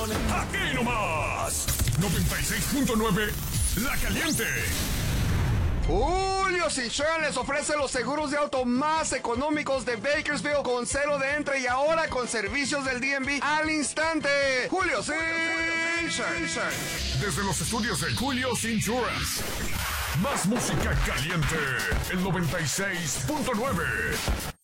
Aquí nomás. 96.9 La Caliente. Julio Insurance les ofrece los seguros de auto más económicos de Bakersfield con cero de entre y ahora con servicios del DMV al instante. Julio Insurance. Desde los estudios de Julio's Insurance. Más música caliente. El 96.9.